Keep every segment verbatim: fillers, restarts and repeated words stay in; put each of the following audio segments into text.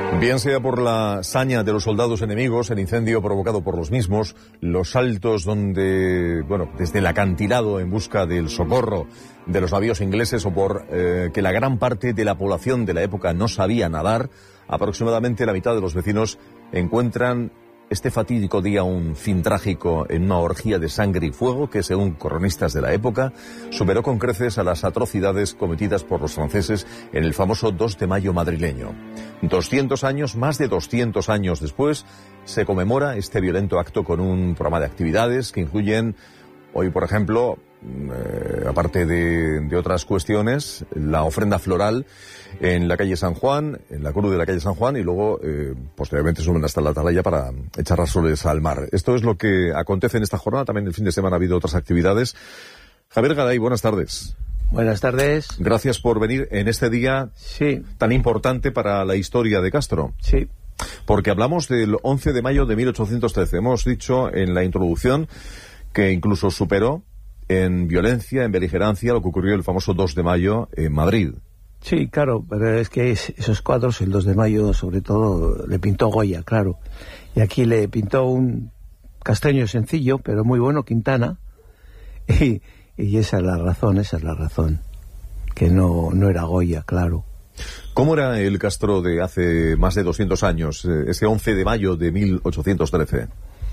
Bien sea por la saña de los soldados enemigos, el incendio provocado por los mismos, los saltos donde, bueno, desde el acantilado en busca del socorro de los navíos ingleses, o por eh, que la gran parte de la población de la época no sabía nadar, aproximadamente la mitad de los vecinos encuentran este fatídico día un fin trágico en una orgía de sangre y fuego que, según cronistas de la época, superó con creces a las atrocidades cometidas por los franceses en el famoso dos de mayo madrileño. doscientos años, más de doscientos años después, se conmemora este violento acto con un programa de actividades que incluyen hoy, por ejemplo, eh, aparte de, de otras cuestiones, la ofrenda floral en la calle San Juan, en la cruz de la calle San Juan, y luego, eh, posteriormente, suben hasta la Atalaya para echar las soles al mar. Esto es lo que acontece en esta jornada. También el fin de semana ha habido otras actividades. Javier Garay, buenas tardes. Buenas tardes. Gracias por venir en este día sí. tan importante para la historia de Castro. Sí. Porque hablamos del once de mayo de mil ochocientos trece. Hemos dicho en la introducción que incluso superó en violencia, en beligerancia, lo que ocurrió el famoso dos de mayo en Madrid. Sí, claro, pero es que esos cuadros, el dos de mayo, sobre todo, le pintó Goya, claro. Y aquí le pintó un castaño sencillo, pero muy bueno, Quintana. Y, y esa es la razón, esa es la razón. Que no, no era Goya, claro. ¿Cómo era el Castro de hace más de doscientos años, ese once de mayo de mil ochocientos trece?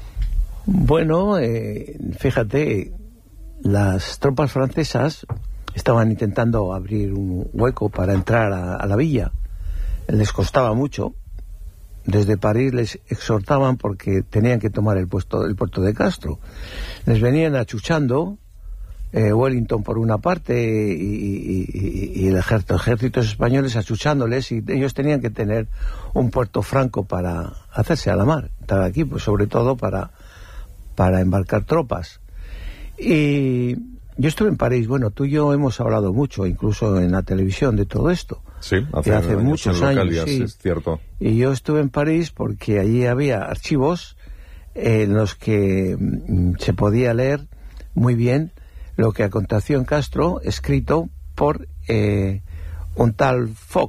Bueno, eh, fíjate, las tropas francesas estaban intentando abrir un hueco para entrar a, a la villa. Les costaba mucho. Desde París les exhortaban porque tenían que tomar el puesto, el puerto de Castro. Les venían achuchando, eh, Wellington por una parte y, y, y, y el ejército, ejércitos españoles achuchándoles, y ellos tenían que tener un puerto franco para hacerse a la mar. Estar aquí, pues sobre todo para, para embarcar tropas. Y yo estuve en París. Bueno, tú y yo hemos hablado mucho, incluso en la televisión, de todo esto. Sí, hace, hace años, muchos años, sí. Es cierto. Y yo estuve en París porque allí había archivos en los que mm, se podía leer muy bien lo que aconteció en Castro, escrito por eh, un tal Fox.